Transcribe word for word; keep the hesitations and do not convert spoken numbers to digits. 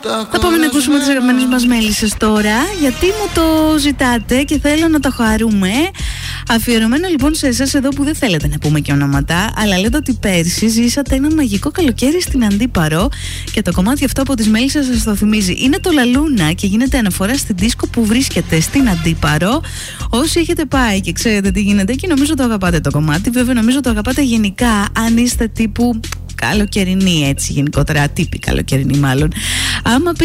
Θα πάμε να ακούσουμε τις αγαπημένες μας μέλισσες τώρα, γιατί μου το ζητάτε και θέλω να το χαρούμε. Αφιερωμένο λοιπόν σε εσάς εδώ που δεν θέλετε να πούμε και ονόματα, αλλά λέτε ότι πέρσι ζήσατε ένα μαγικό καλοκαίρι στην Αντίπαρο και το κομμάτι αυτό από τις μέλισσες σας το θυμίζει. Είναι το Λαλούνα και γίνεται αναφορά στην δίσκο που βρίσκεται στην Αντίπαρο. Όσοι έχετε πάει και ξέρετε τι γίνεται εκεί, νομίζω το αγαπάτε το κομμάτι. Βέβαια, νομίζω το αγαπάτε γενικά, αν είστε τύπου καλοκαιρινή, έτσι γενικότερα, τύπη καλοκαιρινή μάλλον. Άμα